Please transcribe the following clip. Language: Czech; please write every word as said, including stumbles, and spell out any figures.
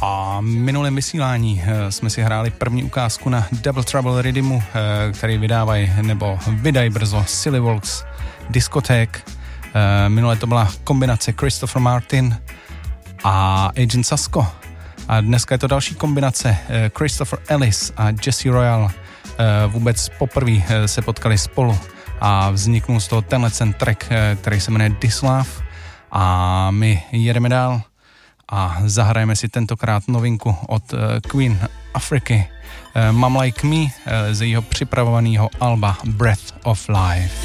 A minulém vysílání jsme si hráli první ukázku na Double Trouble Rhythmu, který vydávají nebo vydají brzo Silly Walks Diskoték. Minule to byla kombinace Christopher Martin a Agent Sasko. A dneska je to další kombinace Christopher Ellis a Jesse Royal. Vůbec poprvé se potkali spolu a vzniknul z toho tenhle ten track, který se jmenuje Dislav. A my jedeme dál a zahrajeme si tentokrát novinku od Queen Afriky, Mom Like Me z jejího připravovaného alba Breath of Life.